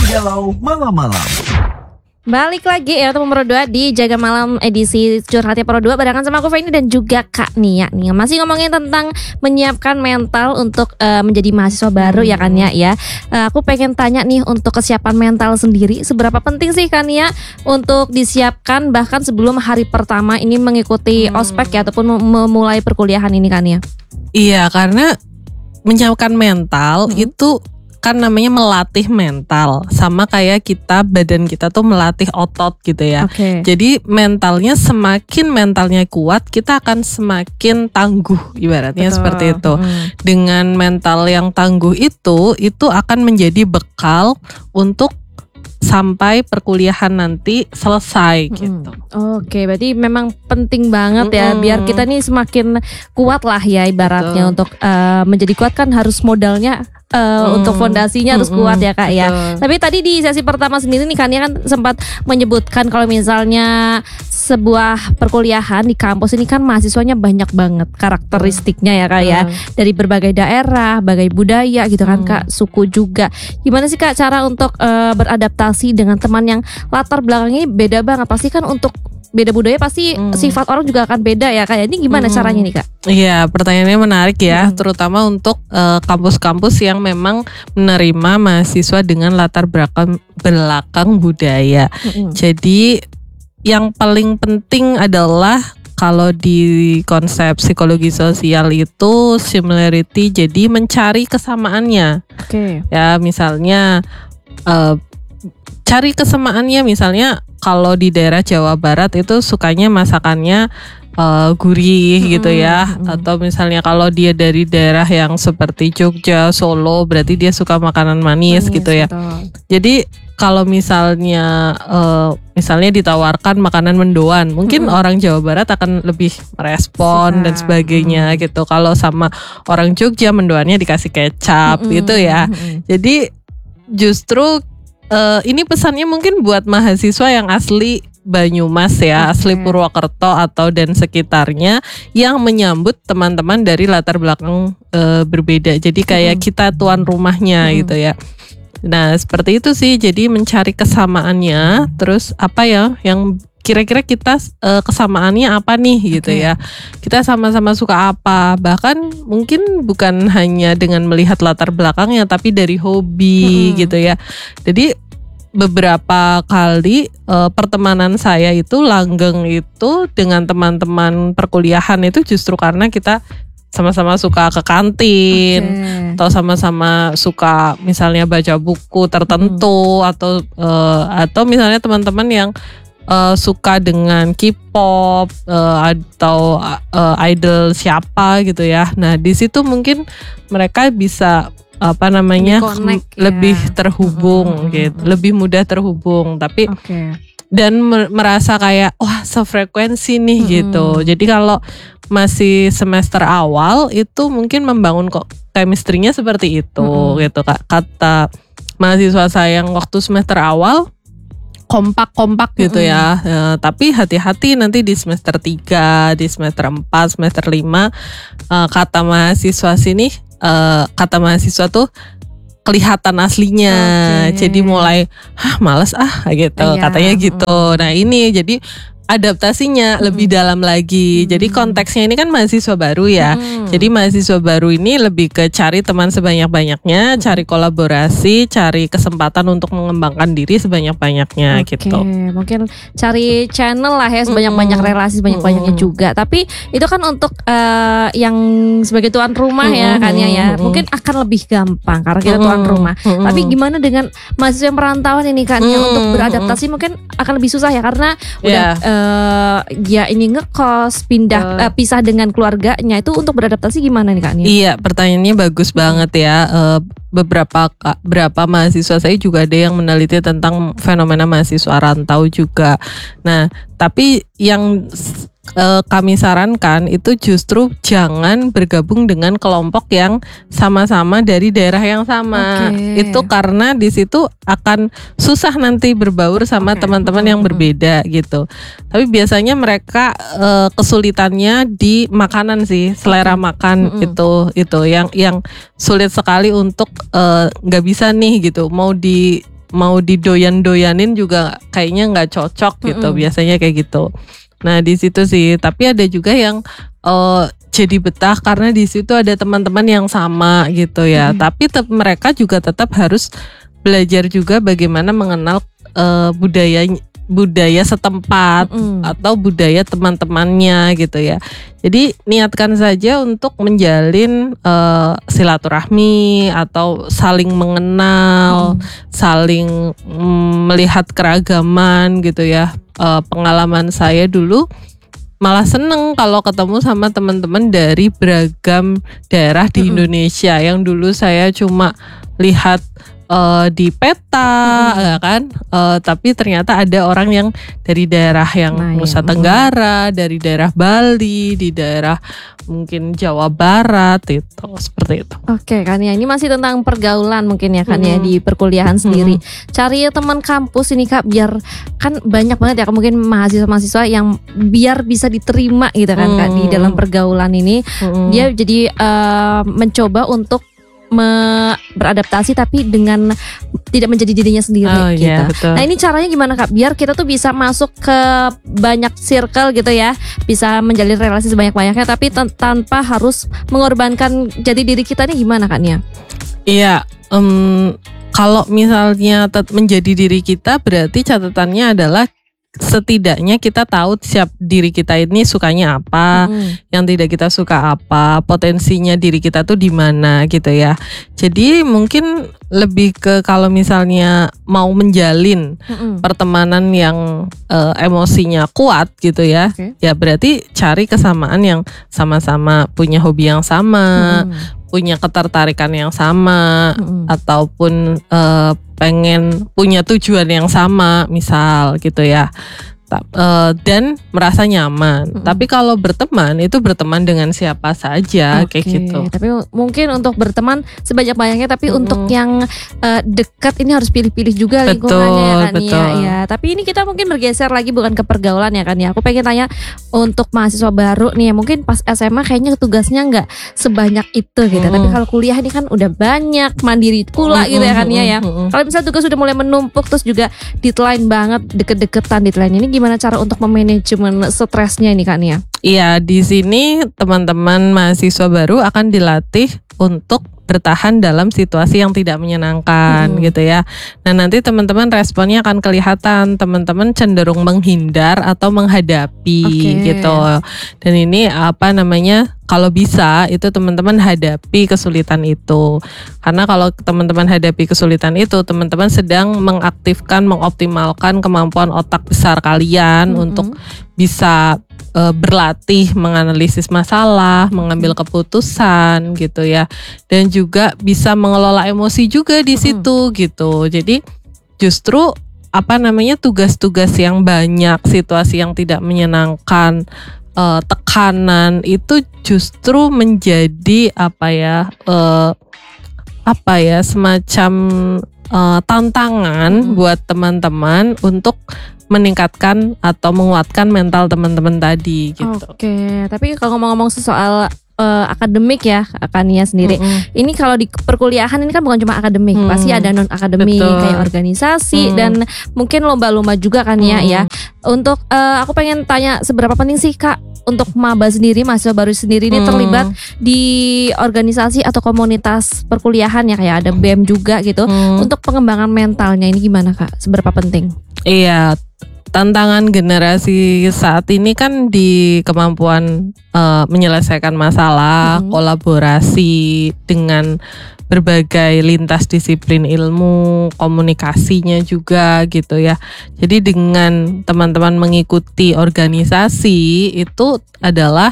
Galau Malam-Malam. Balik lagi ya teman Pro 2 di Jaga Malam edisi Curhatnya Pro 2 barengan sama aku Feni dan juga Kak Nia nih. Masih ngomongin tentang menyiapkan mental untuk menjadi mahasiswa baru ya kan ya. Aku pengen tanya nih untuk kesiapan mental sendiri seberapa penting sih Kak Nia untuk disiapkan bahkan sebelum hari pertama ini mengikuti ospek ya ataupun memulai perkuliahan ini Kak Nia? Iya, karena menyiapkan mental itu kan namanya melatih mental, sama kayak badan kita tuh melatih otot gitu ya. Jadi semakin mentalnya kuat, kita akan semakin tangguh, ibaratnya seperti itu. Dengan mental yang tangguh itu akan menjadi bekal untuk sampai perkuliahan nanti selesai gitu. Oke, berarti memang penting banget ya biar kita nih semakin kuat lah ya ibaratnya. Untuk menjadi kuat kan harus modalnya untuk fondasinya harus kuat ya Kak ya. Tapi tadi di sesi pertama sendiri nih Kak Nia kan sempat menyebutkan kalau misalnya sebuah perkuliahan di kampus ini kan mahasiswanya banyak banget karakteristiknya ya Kak ya. Dari berbagai daerah, berbagai budaya gitu kan Kak, suku juga. Gimana sih Kak cara untuk beradaptasi dengan teman yang latar belakangnya beda banget? Pasti kan untuk beda budaya pasti sifat orang juga akan beda ya Kak. Ini gimana caranya nih Kak? Iya, pertanyaannya menarik ya, terutama untuk kampus-kampus yang memang menerima mahasiswa dengan latar belakang budaya. Jadi yang paling penting adalah kalau di konsep psikologi sosial itu similarity, jadi mencari kesamaannya. Ya, misalnya cari kesamaannya, misalnya kalau di daerah Jawa Barat itu sukanya masakannya gurih gitu ya. Atau misalnya kalau dia dari daerah yang seperti Jogja, Solo, berarti dia suka makanan manis gitu ya. Jadi kalau misalnya ditawarkan makanan mendoan, mungkin orang Jawa Barat akan lebih merespon dan sebagainya gitu. Kalau sama orang Jogja, mendoannya dikasih kecap gitu ya. Jadi justru ini pesannya mungkin buat mahasiswa yang asli Banyumas ya, asli Purwokerto atau dan sekitarnya yang menyambut teman-teman dari latar belakang berbeda. Jadi kayak kita tuan rumahnya gitu ya. Nah seperti itu sih, jadi mencari kesamaannya. Terus apa ya yang kira-kira kita kesamaannya apa nih gitu ya. Kita sama-sama suka apa, bahkan mungkin bukan hanya dengan melihat latar belakangnya, tapi dari hobi gitu ya. Jadi beberapa kali pertemanan saya itu langgeng itu dengan teman-teman perkuliahan itu justru karena kita sama-sama suka ke kantin atau sama-sama suka misalnya baca buku tertentu atau misalnya teman-teman yang suka dengan K-pop atau idol siapa gitu ya. Nah di situ mungkin mereka bisa lebih terhubung gitu, lebih mudah terhubung, tapi dan merasa kayak wah sefrekuensi nih gitu. Jadi kalau masih semester awal itu mungkin membangun chemistry-nya seperti itu gitu Kak. Kata mahasiswa saya yang waktu semester awal kompak gitu ya. Tapi hati-hati nanti di semester 3, di semester 4, semester 5 kata mahasiswa tuh kelihatan aslinya. Jadi mulai males gitu katanya gitu. Nah ini jadi adaptasinya lebih dalam lagi. Jadi konteksnya ini kan mahasiswa baru ya. Jadi mahasiswa baru ini lebih ke cari teman sebanyak-banyaknya, cari kolaborasi, cari kesempatan untuk mengembangkan diri sebanyak-banyaknya gitu. Mungkin cari channel lah ya, sebanyak-banyak relasi, sebanyak-banyaknya juga. Tapi itu kan untuk yang sebagai tuan rumah ya kan ya. Mungkin akan lebih gampang karena kita tuan rumah. Tapi gimana dengan mahasiswa yang perantauan ini kan ya, untuk beradaptasi mungkin akan lebih susah ya karena udah ya ini ngekos, pisah dengan keluarganya, itu untuk beradaptasi gimana nih Kak Nia? Iya, pertanyaannya bagus banget ya. Beberapa mahasiswa saya juga ada yang meneliti tentang fenomena mahasiswa rantau juga. Nah, tapi yang kami sarankan itu justru jangan bergabung dengan kelompok yang sama-sama dari daerah yang sama. Itu karena di situ akan susah nanti berbaur sama teman-teman yang berbeda gitu. Tapi biasanya mereka kesulitannya di makanan sih, selera makan itu yang sulit sekali untuk nggak bisa nih gitu. Mau mau didoyan-doyanin juga kayaknya nggak cocok gitu, biasanya kayak gitu. Nah di situ sih, tapi ada juga yang jadi betah karena di situ ada teman-teman yang sama gitu ya. Tapi mereka juga tetap harus belajar juga bagaimana mengenal budaya setempat atau budaya teman-temannya gitu ya. Jadi niatkan saja untuk menjalin silaturahmi atau saling mengenal, saling melihat keragaman gitu ya. Pengalaman saya dulu malah seneng kalau ketemu sama teman-teman dari beragam daerah di Indonesia yang dulu saya cuma lihat di peta ya kan, tapi ternyata ada orang yang dari daerah yang Nusa Tenggara, dari daerah Bali, di daerah mungkin Jawa Barat itu, seperti itu. Oke kan ya, ini masih tentang pergaulan mungkin ya kan ya di perkuliahan sendiri. Cari teman kampus ini Kak, biar kan banyak banget ya mungkin mahasiswa-mahasiswa yang biar bisa diterima gitu kan Kak di dalam pergaulan ini. Dia jadi mencoba untuk beradaptasi tapi dengan tidak menjadi dirinya sendiri gitu. Iya, betul. Nah ini caranya gimana Kak? Biar kita tuh bisa masuk ke banyak circle gitu ya, bisa menjalin relasi sebanyak-banyaknya tapi tanpa harus mengorbankan jati diri kita nih, gimana Kak Nia? Iya, kalau misalnya menjadi diri kita berarti catatannya adalah setidaknya kita tahu siap diri kita ini sukanya apa, yang tidak kita suka apa, potensinya diri kita tuh di mana gitu ya. Jadi mungkin lebih ke kalau misalnya mau menjalin pertemanan yang emosinya kuat gitu ya, ya berarti cari kesamaan yang sama-sama punya hobi yang sama, punya ketertarikan yang sama, ataupun pengen punya tujuan yang sama misal gitu ya, dan merasa nyaman. Tapi kalau berteman itu berteman dengan siapa saja kayak gitu. Tapi mungkin untuk berteman sebanyak-banyaknya, tapi untuk yang dekat ini harus pilih-pilih juga lingkungannya ya kan ya. Tapi ini kita mungkin bergeser lagi bukan ke pergaulan ya kan ya. Aku pengen tanya untuk mahasiswa baru nih, mungkin pas SMA kayaknya tugasnya nggak sebanyak itu gitu. Tapi kalau kuliah ini kan udah banyak, mandiri pula gitu ya kan ya. Kalau misalnya tugas sudah mulai menumpuk terus juga deadline banget, deket-deketan deadline ini, gimana cara untuk memanajemen stresnya ini Kak Nia? Iya, di sini teman-teman mahasiswa baru akan dilatih untuk bertahan dalam situasi yang tidak menyenangkan gitu ya. Nah nanti teman-teman responnya akan kelihatan, teman-teman cenderung menghindar atau menghadapi gitu. Dan ini apa namanya, kalau bisa itu teman-teman hadapi kesulitan itu. Karena kalau teman-teman hadapi kesulitan itu, teman-teman sedang mengaktifkan, mengoptimalkan kemampuan otak besar kalian untuk bisa berlatih menganalisis masalah, mengambil keputusan gitu ya, dan juga bisa mengelola emosi juga di situ gitu. Jadi justru apa namanya, tugas-tugas yang banyak, situasi yang tidak menyenangkan, tekanan itu justru menjadi semacam tantangan buat teman-teman untuk meningkatkan atau menguatkan mental teman-teman tadi gitu. Oke, tapi kalau ngomong-ngomong soal akademik ya Kak Nia sendiri, ini kalau di perkuliahan ini kan bukan cuma akademik, pasti ada non akademik kayak organisasi dan mungkin lomba-lomba juga kan ya. Untuk aku pengen tanya, seberapa penting sih Kak untuk maba sendiri, mahasiswa baru sendiri ini terlibat di organisasi atau komunitas perkuliahan ya, kayak ada BEM juga gitu, untuk pengembangan mentalnya ini gimana Kak? Seberapa penting? Iya, tantangan generasi saat ini kan di kemampuan menyelesaikan masalah, kolaborasi dengan berbagai lintas disiplin ilmu, komunikasinya juga gitu ya. Jadi dengan teman-teman mengikuti organisasi itu adalah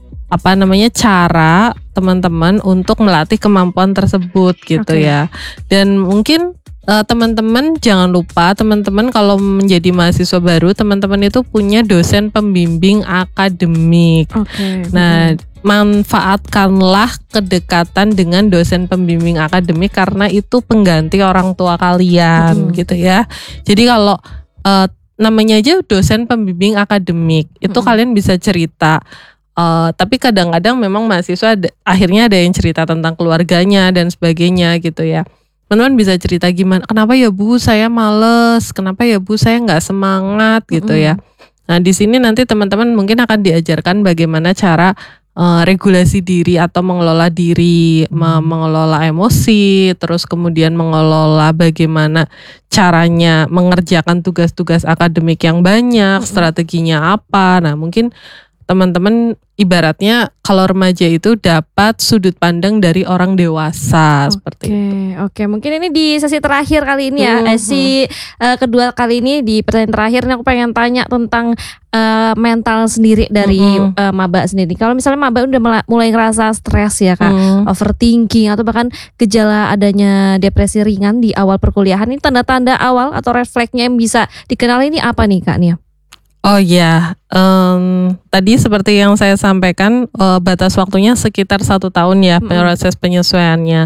cara teman-teman untuk melatih kemampuan tersebut gitu ya. Dan mungkin teman-teman jangan lupa, teman-teman kalau menjadi mahasiswa baru, teman-teman itu punya dosen pembimbing akademik. Nah, manfaatkanlah kedekatan dengan dosen pembimbing akademik karena itu pengganti orang tua kalian gitu ya. Jadi kalau namanya aja dosen pembimbing akademik, itu kalian bisa cerita. Tapi kadang-kadang memang mahasiswa akhirnya ada yang cerita tentang keluarganya dan sebagainya gitu ya. teman-teman bisa cerita gimana, kenapa ya Bu saya males, kenapa ya Bu saya nggak semangat gitu ya. Nah di sini nanti teman-teman mungkin akan diajarkan bagaimana cara regulasi diri atau mengelola diri, mengelola emosi, terus kemudian mengelola bagaimana caranya mengerjakan tugas-tugas akademik yang banyak, strateginya apa. Nah mungkin teman-teman ibaratnya kalau remaja itu dapat sudut pandang dari orang dewasa seperti itu. Oke, mungkin ini di sesi terakhir kali ini ya, sesi kedua kali ini di pertanyaan terakhir ini aku pengen tanya tentang mental sendiri dari maba sendiri. Kalau misalnya maba udah mulai ngerasa stres ya Kak, overthinking atau bahkan gejala adanya depresi ringan di awal perkuliahan, ini tanda-tanda awal atau red flag-nya yang bisa dikenali ini apa nih Kak Nia? Oh ya, tadi seperti yang saya sampaikan batas waktunya sekitar 1 tahun ya proses penyesuaiannya.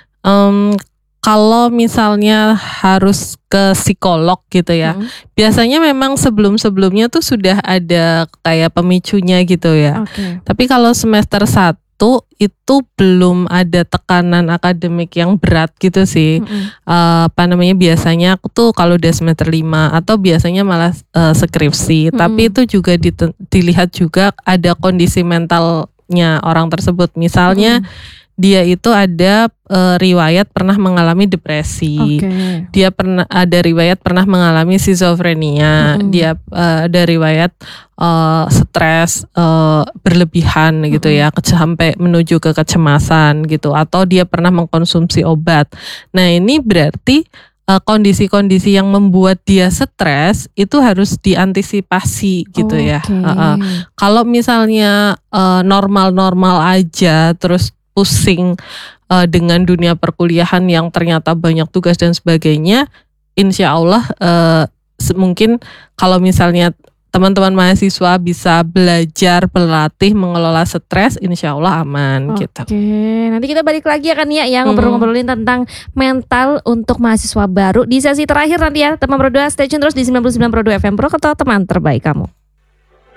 Kalau misalnya harus ke psikolog gitu ya, biasanya memang sebelum-sebelumnya tuh sudah ada kayak pemicunya gitu ya. Tapi kalau semester 1 itu belum ada tekanan akademik yang berat gitu sih. Biasanya aku tuh kalau udah semester 5 atau biasanya malah skripsi. Tapi itu juga dilihat juga ada kondisi mentalnya orang tersebut. Misalnya dia itu ada riwayat pernah mengalami depresi, dia pernah ada riwayat pernah mengalami skizofrenia, dia ada riwayat stres berlebihan gitu ya, sampai menuju ke kecemasan gitu, atau dia pernah mengkonsumsi obat. Nah ini berarti kondisi-kondisi yang membuat dia stres itu harus diantisipasi gitu ya. Kalau misalnya normal-normal aja terus pusing dengan dunia perkuliahan yang ternyata banyak tugas dan sebagainya, insya Allah mungkin kalau misalnya teman-teman mahasiswa bisa belajar, berlatih, mengelola stres, insya Allah aman gitu. Nanti kita balik lagi ya kan ya, ngobrol-ngobrolin tentang mental untuk mahasiswa baru di sesi terakhir nanti ya. Teman Pro 2 stay tune terus di 99.2 FM Pro, teman terbaik kamu.